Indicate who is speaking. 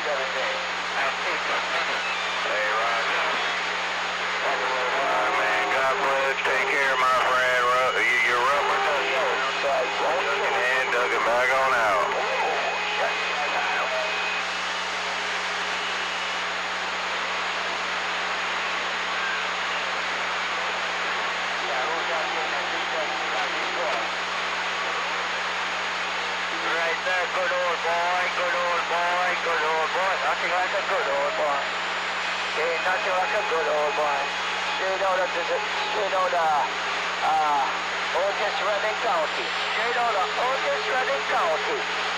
Speaker 1: Hey, Roger. Alright, man. God bless. Take care, my friend. You're rubber ducking in, ducking back on out. Right there, good old boy, good old boy, good old boy. Nothing like a good old boy. Okay, nothing like a good old boy. Straight out of Otis Redding County. Straight out of Otis Redding County.